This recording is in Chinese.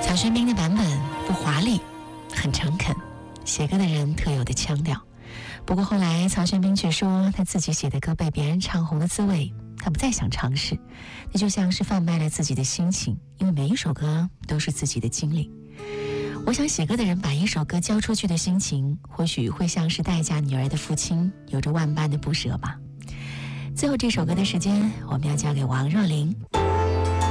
曹轩宾的版本不华丽，很诚恳，写歌的人特有的腔调。不过后来曹轩宾却说，他自己写的歌被别人唱红的滋味他不再想尝试，那就像是贩卖了自己的心情，因为每一首歌都是自己的经历。我想写歌的人把一首歌交出去的心情，或许会像是待嫁女儿的父亲，有着万般的不舍吧。最后这首歌的时间，我们要交给王若琳。